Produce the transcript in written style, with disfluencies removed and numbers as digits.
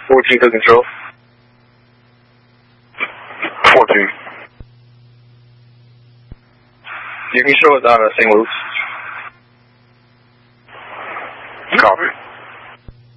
14 to control. 14. You can show us on St. Luke's. Copy.